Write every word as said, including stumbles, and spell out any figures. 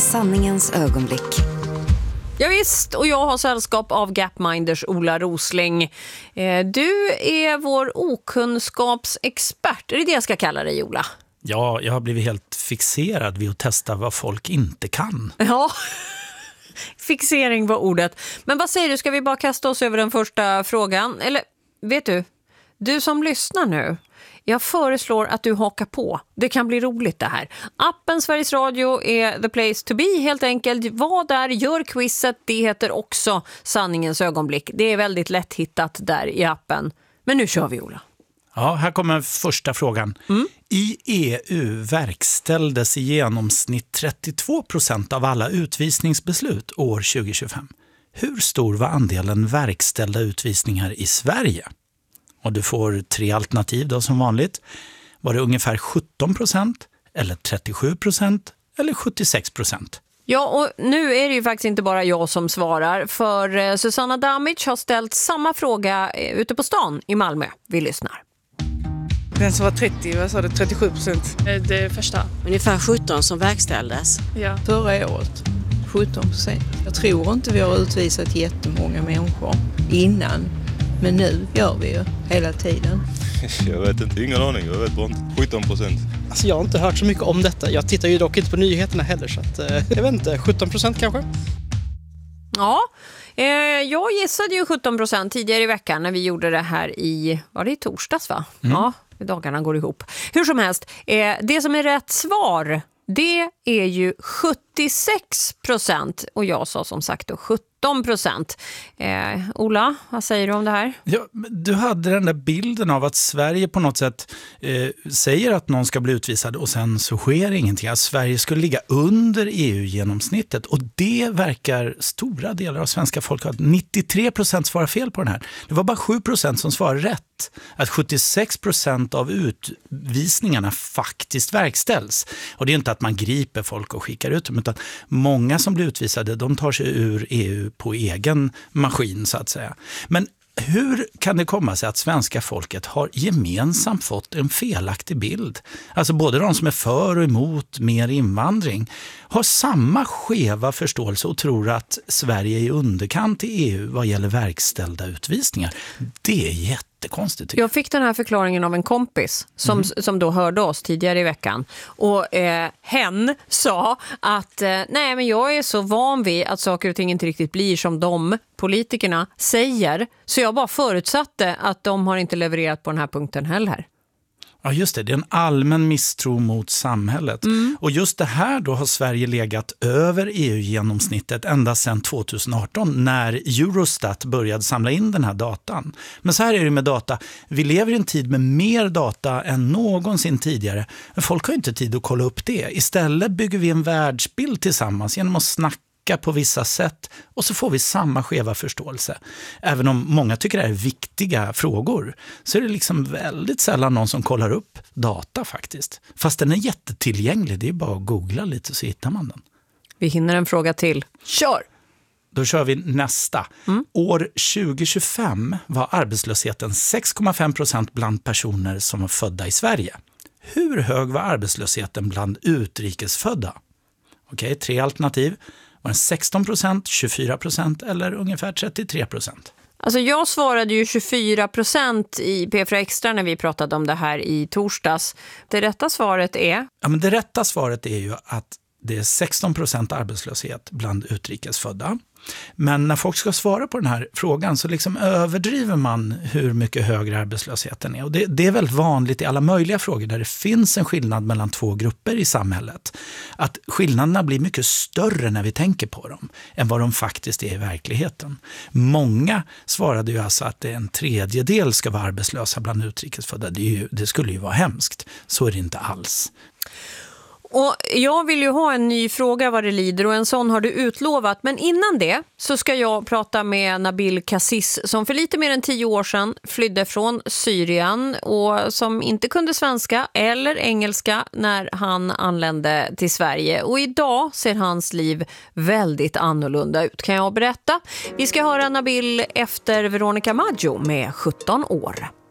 Sanningens ögonblick. Ja, visst, och jag har sällskap av Gapminders Ola Rosling. Eh, du är vår okunskapsexpert. Är det det jag ska kalla dig, Ola? Ja, jag har blivit helt fixerad vid att testa vad folk inte kan. Ja, fixering var ordet. Men vad säger du, ska vi bara kasta oss över den första frågan? Eller, vet du, du som lyssnar nu, jag föreslår att du hakar på. Det kan bli roligt det här. Appen Sveriges Radio är the place to be helt enkelt. Var där, gör quizet. Det heter också Sanningens ögonblick. Det är väldigt lätt hittat där i appen. Men nu kör vi, Ola. Ja, här kommer första frågan. Mm. I E U verkställdes i genomsnitt trettiotvå procent av alla utvisningsbeslut år tjugo tjugofem. Hur stor var andelen verkställda utvisningar i Sverige? Och du får tre alternativ då som vanligt. Var det ungefär sjutton procent, eller trettiosju procent, eller sjuttiosex procent? Ja, och nu är det ju faktiskt inte bara jag som svarar. För eh, Susanna Damic har ställt samma fråga eh, ute på stan i Malmö. Vi lyssnar. Den som var trettio, vad sa du, trettiosju procent? Det första. Ungefär sjutton som verkställdes. Ja. Förra året, sjutton procent. Jag tror inte vi har utvisat jättemånga människor innan. Men nu gör vi ju hela tiden. Jag vet inte, ingen aning. Jag vet bara inte. sjutton procent. Alltså jag har inte hört så mycket om detta. Jag tittar ju dock inte på nyheterna heller. Så att, eh, jag vet inte, sjutton procent kanske? Ja, eh, jag gissade ju sjutton procent tidigare i veckan när vi gjorde det här i, var det i torsdags va? Mm. Ja, dagarna går ihop. Hur som helst, eh, det som är rätt svar, det är ju sjuttiosex procent. Och jag sa som sagt då sjutton procent. Eh, Ola, vad säger du om det här? Ja, du hade den där bilden av att Sverige på något sätt eh, säger att någon ska bli utvisad och sen så sker ingenting. Att Sverige skulle ligga under E U-genomsnittet. Och det verkar stora delar av svenska folk att nittiotre procent svarar fel på den här. Det var bara sju procent som svarar rätt. Att sjuttiosex procent av utvisningarna faktiskt verkställs. Och det är inte att man griper folk och skickar ut dem, utan många som blir utvisade, de tar sig ur E U på egen maskin så att säga. Men hur kan det komma sig att svenska folket har gemensamt fått en felaktig bild? Alltså både de som är för och emot mer invandring har samma skeva förståelse och tror att Sverige är i underkant i E U vad gäller verkställda utvisningar. Det är jättekonstigt. Jag fick den här förklaringen av en kompis som, mm. som då hörde oss tidigare i veckan. Och eh, hen sa att eh, nej men jag är så van vid att saker och ting inte riktigt blir som de politikerna säger. Så jag bara förutsatte att de har inte levererat på den här punkten heller. Ja just det, det är en allmän misstro mot samhället. Mm. Och just det här då har Sverige legat över E U-genomsnittet ända sedan tjugoarton när Eurostat började samla in den här datan. Men så här är det med data. Vi lever i en tid med mer data än någonsin tidigare. Men folk har inte tid att kolla upp det. Istället bygger vi en världsbild tillsammans genom att snacka på vissa sätt och så får vi samma skeva förståelse. Även om många tycker det är viktiga frågor så är det liksom väldigt sällan någon som kollar upp data faktiskt. Fast den är jättetillgänglig, det är bara att googla lite så hittar man den. Vi hinner en fråga till. Kör! Då kör vi nästa. Mm. År tjugo tjugofem var arbetslösheten sex komma fem procent bland personer som var födda i Sverige. Hur hög var arbetslösheten bland utrikesfödda? Okej, tre alternativ. Var det sexton procent, tjugofyra procent eller ungefär trettiotre procent? Alltså jag svarade ju tjugofyra procent i P fyra Extra när vi pratade om det här i torsdags. Det rätta svaret är? Ja, men det rätta svaret är ju att det är sexton procent arbetslöshet bland utrikesfödda. Men när folk ska svara på den här frågan så liksom överdriver man hur mycket högre arbetslösheten är. Och det, det är väldigt vanligt i alla möjliga frågor där det finns en skillnad mellan två grupper i samhället. Att skillnaderna blir mycket större när vi tänker på dem än vad de faktiskt är i verkligheten. Många svarade ju alltså att en tredjedel ska vara arbetslösa bland utrikesfödda. Det, är ju, det skulle ju vara hemskt. Så är det inte alls. Och jag vill ju ha en ny fråga vad det lider och en sån har du utlovat. Men innan det så ska jag prata med Nabil Kasis som för lite mer än tio år sedan flydde från Syrien och som inte kunde svenska eller engelska när han anlände till Sverige. Och idag ser hans liv väldigt annorlunda ut kan jag berätta. Vi ska höra Nabil efter Veronica Maggio med sjutton år.